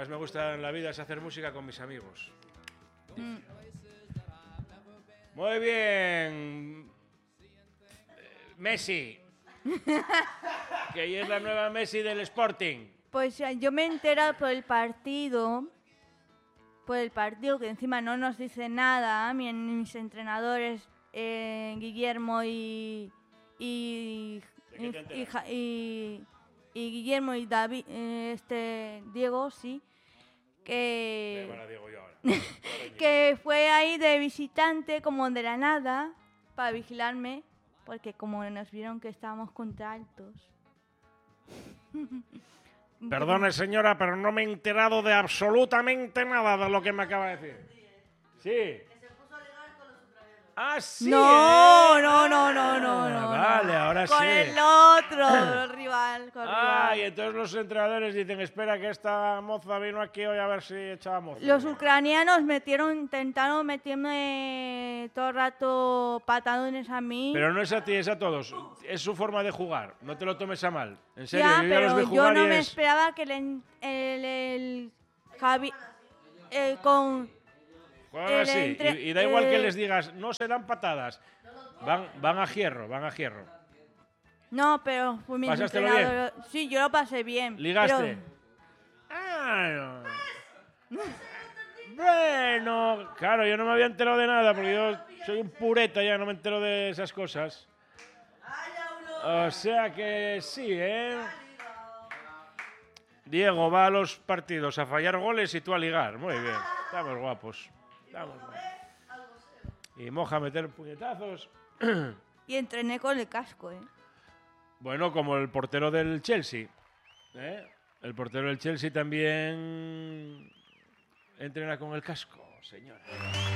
más me gusta en la vida es hacer música con mis amigos. Muy bien. Messi. Que ella es la nueva Messi del Sporting. Pues yo me he enterado por el partido que encima no nos dice nada, mis entrenadores Guillermo y Guillermo y David, Diego, sí, que fue ahí de visitante como de la nada para vigilarme, porque como nos vieron que estábamos contra altos. Perdone, señora, pero no me he enterado de absolutamente nada de lo que me acaba de decir. Sí. Que se puso a ligar con los ultravioleta. Ah, sí. No. Vale, ahora sí. Con el otro rival. Y entonces los entrenadores dicen, espera que esta moza vino aquí hoy a ver si echábamos. Los ucranianos intentaron meterme todo el rato patadones a mí. Pero no es a ti, es a todos. Es su forma de jugar. No te lo tomes a mal. En serio, Ya, yo pero los vi yo jugar no y me es... esperaba que el Javi con Juegan así. Y da igual que les digas, no se dan patadas. Van a hierro. No, pero fue mi entrenador. Sí, yo lo pasé bien. ¿Ligaste? Pero... No. Bueno, claro, yo no me había enterado de nada porque yo soy un pureta ya, no me entero de esas cosas. O sea que sí, ¿eh? Diego va a los partidos a fallar goles y tú a ligar. Muy bien, estamos guapos. Y Moja a meter puñetazos. Y entrené con el casco, ¿eh? Bueno, como el portero del Chelsea. El portero del Chelsea también entrena con el casco, señora.